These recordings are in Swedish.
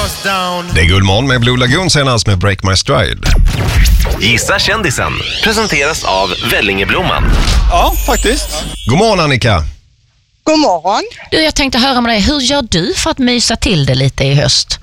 Det är Guldmorgon med Blue Lagoon senast med Break My Stride. Gissa kändisen presenteras av Vellingeblomman. Ja, faktiskt. God morgon Annika. God morgon. Du, jag tänkte höra med dig, hur gör du för att mysa till det lite i höst?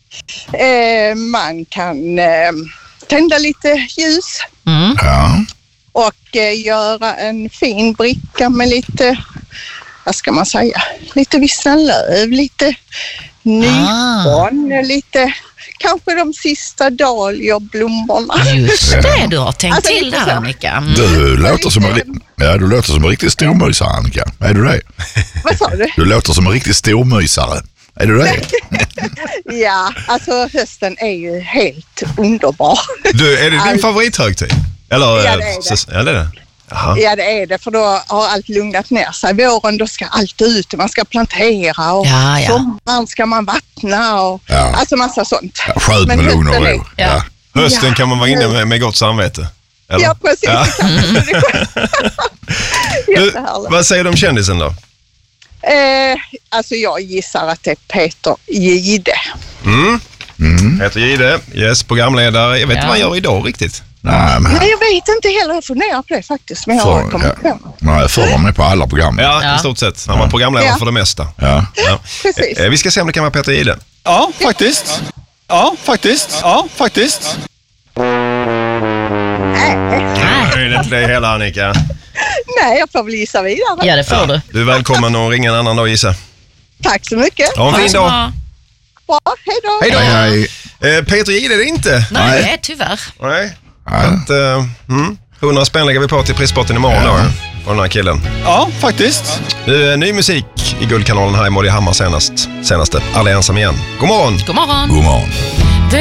Man kan tända lite ljus Ja. och göra en fin bricka med lite, vad ska man säga, lite vissna löv, lite nypon, lite kanske de sista dahliablommorna. Just det, du har tänkt Alltså, till där, Annika. Du låter som en riktig stormysare, Annika. Är du det? Vad sa du? Du låter som en riktig stormysare. Är du det? Ja, alltså hösten är ju helt underbar. Du, är det din favorithögtid? Eller, Ja, det är det. Ja, det är det. Jaha. Ja, det är det, för då har allt lugnat ner sig. Våren, då ska allt ut, man ska plantera och Ja. sommaren ska man vattna och alltså massa sånt. Ja, sköt med lugn och ro. Ja. Hösten kan man vara inne med gott samvete. Eller? Ja, precis. Ja. Det kan man. Du, Jättehärligt. vad säger du om kändisen då? Alltså jag gissar att det är Peter Jihde. Peter Jihde, yes, programledare. Jag vet inte vad han gör idag riktigt. Nej, men Nej, jag vet inte heller. Jag funderar på det faktiskt. Men jag har kommit på. Nej, för var med på alla program. Ja, i stort sett. Han var programledare för det mesta. Ja. Ja. Precis. Vi ska se om det kan vara Peter Jihde. Ja, faktiskt. Nej, Det är inte det hela, Annika. nej, jag får väl gissa vidare. Ja, det får du. Du är välkommen och ringa en annan dag, gissa. Tack så mycket. Ha en fin dag. Bra, hej då. Hej då. Hej. Peter Jihde är det inte. Nej, tyvärr. Nej. Att, 100 spänn lägger vi på till prispotten imorgon då. På den här killen. Ja, faktiskt. Ny musik i Guldkanalen här i Molly Hammar senaste. Alla är ensam igen. God morgon. God morgon. God morgon.